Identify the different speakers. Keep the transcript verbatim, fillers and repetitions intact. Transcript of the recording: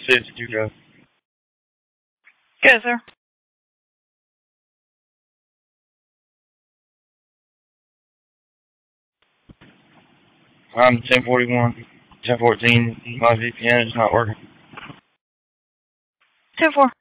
Speaker 1: fifty-two, go.
Speaker 2: Go, sir.
Speaker 1: I'm ten forty-one, ten fourteen. My V P N is not working.
Speaker 2: ten four.